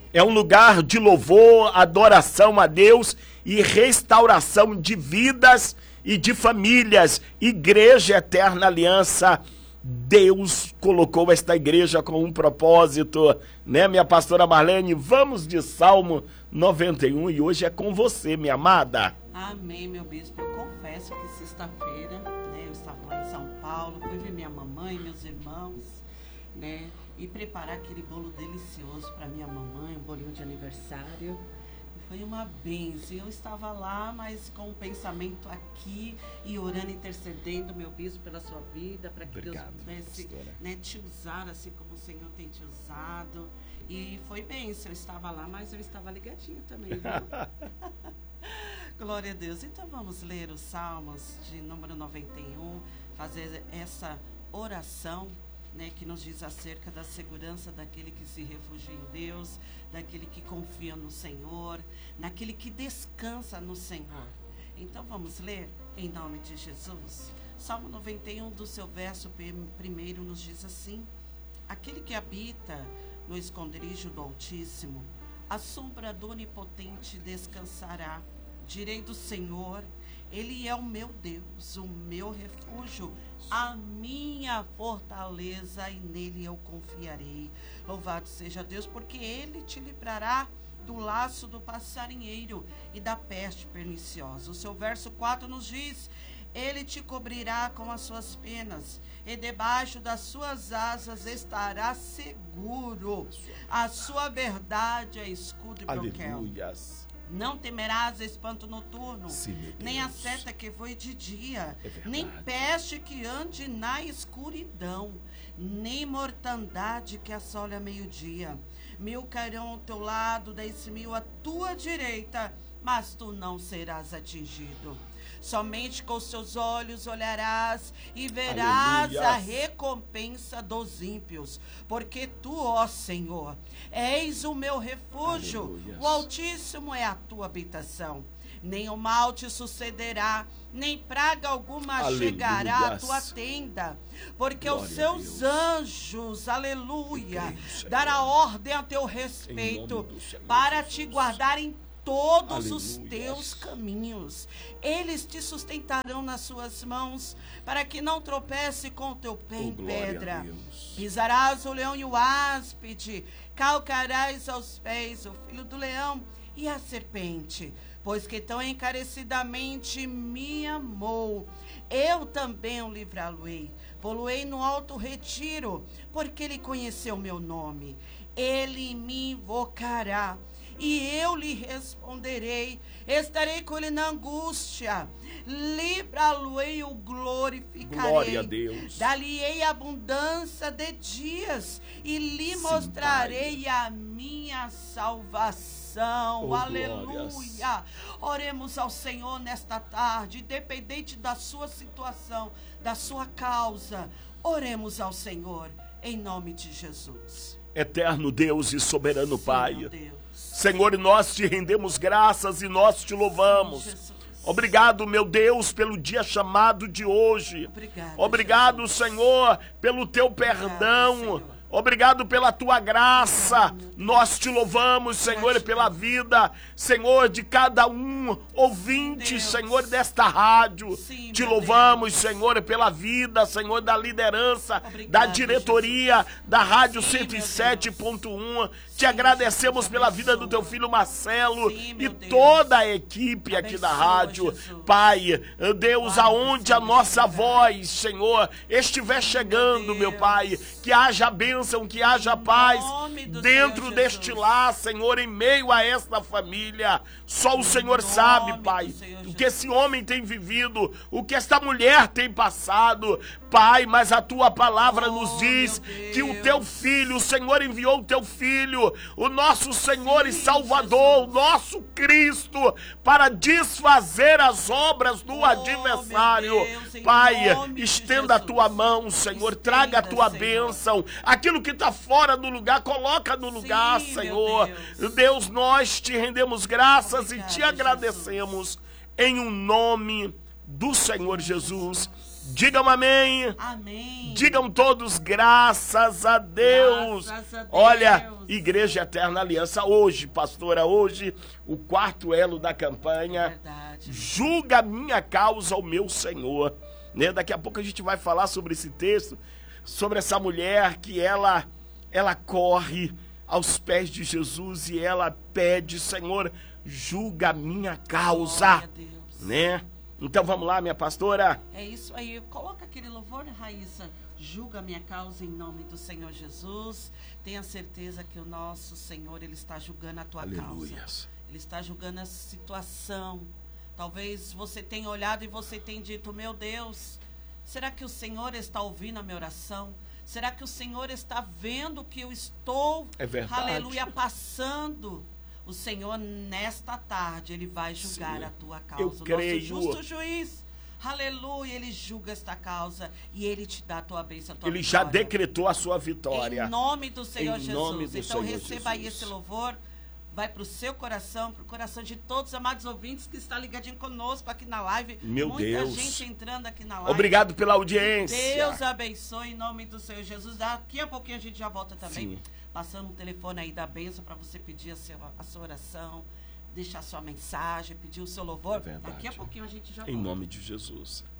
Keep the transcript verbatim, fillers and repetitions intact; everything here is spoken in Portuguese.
é um lugar de louvor, adoração a Deus e restauração de vidas e de famílias. Igreja Eterna Aliança, Deus colocou esta igreja com um propósito, né, minha pastora Marlene? Vamos de Salmo noventa e um e hoje é com você, minha amada. Amém, meu bispo. Eu confesso que sexta-feira, né, eu estava lá em São Paulo, fui ver minha mamãe, meus irmãos, né, e preparar aquele bolo delicioso para minha mamãe, um bolinho de aniversário. Foi uma bênção. Eu estava lá, mas com o pensamento aqui e orando, intercedendo, meu bispo, pela sua vida, para que Obrigado, Deus pudesse, né, te usar assim como o Senhor tem te usado. E foi bênção. Eu estava lá, mas eu estava ligadinha também, viu? Glória a Deus. Então vamos ler os Salmos de número noventa e um, fazer essa oração, né, que nos diz acerca da segurança daquele que se refugia em Deus, daquele que confia no Senhor, naquele que descansa no Senhor. Então vamos ler em nome de Jesus. Salmo noventa e um, do seu verso primeiro, nos diz assim: aquele que habita no esconderijo do Altíssimo, à sombra do Onipotente descansará. Direi do Senhor, Ele é o meu Deus, o meu refúgio, a minha fortaleza, e nele eu confiarei. Louvado seja Deus, porque Ele te livrará do laço do passarinheiro e da peste perniciosa. O seu verso quatro nos diz: Ele te cobrirá com as suas penas, e debaixo das suas asas estará seguro. A sua verdade é escudo e broquel. Aleluias. Não temerás espanto noturno, Sim, nem a seta que voe de dia, é nem peste que ande na escuridão, nem mortandade que assole a meio-dia. Mil cairão ao teu lado, dez mil à tua direita, mas tu não serás atingido. Somente com os seus olhos olharás e verás Aleluia. A recompensa dos ímpios, porque tu, ó Senhor, és o meu refúgio, Aleluia. O Altíssimo é a tua habitação. Nem o mal te sucederá, nem praga alguma Aleluia. Chegará à tua tenda, porque Glória os seus anjos, aleluia, dará ordem a teu respeito, para te guardar em todos Aleluia. Os teus caminhos. Eles te sustentarão nas suas mãos, para que não tropece com o teu pé oh, em pedra. Pisarás o leão e o áspide, calcarás aos pés o filho do leão e a serpente, pois que tão encarecidamente me amou, eu também o livrá-lo-ei. Pô-lo-ei no alto retiro, porque ele conheceu meu nome. Ele me invocará e eu lhe responderei. Estarei com ele na angústia, livrá-lo-ei, o glorificarei. Glória a Deus. Dar-lhe-ei abundância de dias e lhe Sim, mostrarei pai. A minha salvação. Oh, aleluia. Glórias. Oremos ao Senhor nesta tarde, independente da sua situação, da sua causa. Oremos ao Senhor em nome de Jesus. Eterno Deus e soberano Sim, Pai, Senhor, nós te rendemos graças e nós te louvamos. Sim, obrigado, meu Deus, pelo dia chamado de hoje. Obrigado, Obrigado Senhor, pelo teu perdão. Obrigado, Obrigado pela tua graça. Nós te louvamos, Senhor, pela vida, Senhor, de cada um ouvinte, Deus. Senhor, desta rádio. Sim, te louvamos, Deus. Senhor, pela vida, Senhor, da liderança, Obrigado, da diretoria, Jesus. Da Rádio Sim, cento e sete ponto um. Te Sim, agradecemos Jesus, pela vida do teu filho Marcelo Sim, e Deus. Toda a equipe Abençoa, aqui da rádio. Jesus. Pai, Deus, Pai, aonde a nossa voz, Senhor, estiver chegando, meu, meu Pai, que haja bênção, que haja paz dentro deste lar, Senhor, em meio a esta família. Só o Senhor sabe, Pai, o que esse homem tem vivido, o que esta mulher tem passado, Pai, mas a tua palavra nos diz que o teu filho, o Senhor enviou o teu filho, o nosso Senhor e Salvador, o nosso Cristo, para desfazer as obras do adversário. Pai, estenda a tua mão, Senhor, traga a tua bênção. Aquilo que está fora do lugar, coloca no lugar, Sim, Senhor. Deus. Deus, nós te rendemos graças Obrigada, e te agradecemos Jesus. Em um nome do Senhor Jesus. Digam amém. Amém. Digam todos graças a Deus. Graças a Deus. Olha, Igreja Eterna Aliança, hoje, pastora, hoje, o quarto elo da campanha. Verdade. Julga a minha causa, o meu Senhor. Né? Daqui a pouco a gente vai falar sobre esse texto, sobre essa mulher que ela, ela corre aos pés de Jesus e ela pede, Senhor, julga a minha causa. Glória a Deus. Né? Então vamos lá, minha pastora. É isso aí. Coloca aquele louvor, Raíssa. Julga a minha causa em nome do Senhor Jesus. Tenha certeza que o nosso Senhor, Ele está julgando a tua Aleluia. causa. Ele está julgando a situação. Talvez você tenha olhado e você tenha dito, meu Deus, será que o Senhor está ouvindo a minha oração? Será que o Senhor está vendo que eu estou, é verdade, aleluia, passando? O Senhor, nesta tarde, Ele vai julgar Sim, a tua causa. eu O creio. nosso justo juiz, aleluia, Ele julga esta causa e Ele te dá a tua bênção, a tua Ele vitória. já decretou a sua vitória. Em nome do Senhor Em Jesus. nome do Então Senhor receba aí Jesus. esse louvor. Vai para o seu coração, para o coração de todos os amados ouvintes que estão ligadinhos conosco aqui na live. Meu Muita Deus. gente entrando aqui na live. Obrigado pela audiência. Deus abençoe em nome do Senhor Jesus. Daqui a pouquinho a gente já volta também. Sim. Passando um telefone aí da bênção para você pedir a sua, a sua oração, deixar sua mensagem, pedir o seu louvor. É verdade. Daqui a pouquinho a gente já Em volta. nome de Jesus.